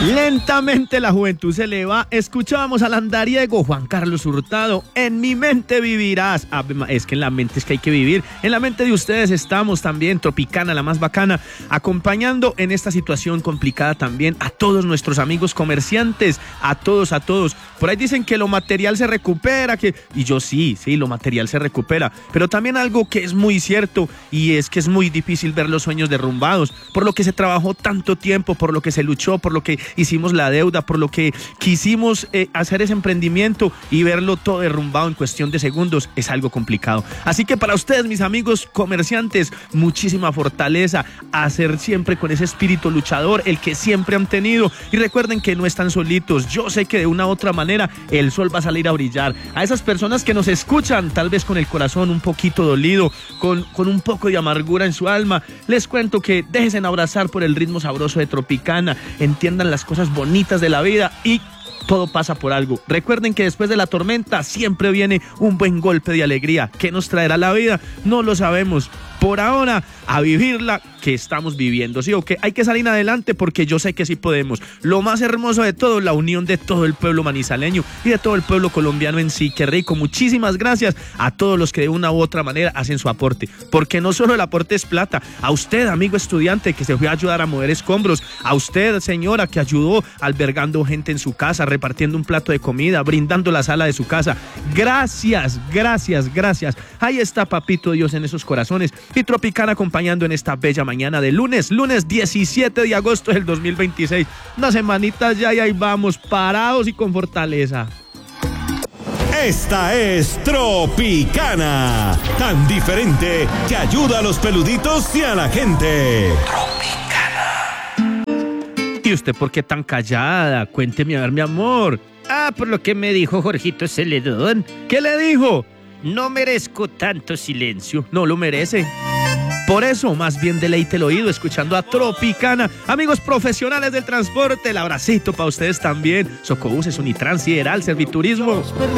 Lentamente la juventud se eleva. Escuchábamos al andariego Juan Carlos Hurtado. En mi mente vivirás. Es que en la mente es que hay que vivir. En la mente de ustedes estamos también, Tropicana, la más bacana, acompañando en esta situación complicada también a todos nuestros amigos comerciantes, a todos. Por ahí dicen que lo material se recupera, y yo sí, lo material se recupera, pero también algo que es muy cierto, y es que es muy difícil ver los sueños derrumbados, por lo que se trabajó tanto tiempo, por lo que se luchó, por lo que hicimos la deuda, por lo que quisimos hacer ese emprendimiento, y verlo todo derrumbado en cuestión de segundos es algo complicado. Así que para ustedes, mis amigos comerciantes, muchísima fortaleza, hacer siempre con ese espíritu luchador, el que siempre han tenido, y recuerden que no están solitos. Yo sé que de una u otra manera el sol va a salir a brillar. A esas personas que nos escuchan, tal vez con el corazón un poquito dolido, con un poco de amargura en su alma, les cuento que déjense abrazar por el ritmo sabroso de Tropicana, entiendan las cosas bonitas de la vida y todo pasa por algo. Recuerden que después de la tormenta siempre viene un buen golpe de alegría. ¿Qué nos traerá la vida? No lo sabemos. Por ahora, a vivirla que estamos viviendo, ¿sí? O que hay que salir adelante porque yo sé que sí podemos. Lo más hermoso de todo, la unión de todo el pueblo manizaleño y de todo el pueblo colombiano en sí. Qué rico. Muchísimas gracias a todos los que de una u otra manera hacen su aporte, porque no solo el aporte es plata. A usted, amigo estudiante, que se fue a ayudar a mover escombros, a usted, señora, que ayudó albergando gente en su casa, repartiendo un plato de comida, brindando la sala de su casa. Gracias. Ahí está Papito Dios en esos corazones, y Tropicana acompañando en esta bella mañana de lunes 17 de agosto del 2026. Unas semanitas ya, y ahí vamos, parados y con fortaleza. Esta es Tropicana, tan diferente que ayuda a los peluditos y a la gente. Tropicana. ¿Y usted por qué tan callada? Cuénteme a ver, mi amor. Por lo que me dijo Jorgito Celedón. ¿Qué le dijo? No merezco tanto silencio. No lo merece. Por eso, más bien deleite el oído escuchando a Tropicana. Amigos profesionales del transporte, el abracito para ustedes también. Socobuses, Unitrans, Sideral, Serviturismo.